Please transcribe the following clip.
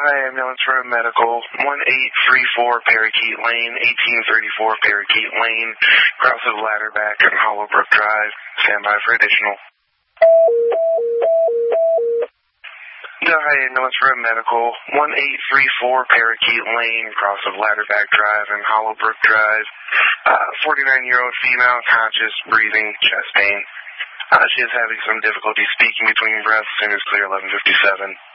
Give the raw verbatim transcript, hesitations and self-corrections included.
Hi, ambulance for medical. one eight three four Parakeet Lane, eighteen thirty-four Parakeet Lane, cross of Ladderback and Hollowbrook Drive. Stand by for additional. Hi, ambulance for medical. one eight three four Parakeet Lane, cross of Ladderback Drive and Hollowbrook Drive. Uh, forty-nine-year-old female, conscious, breathing, chest pain. Uh, she is having some difficulty speaking between breaths and is clear eleven fifty-seven.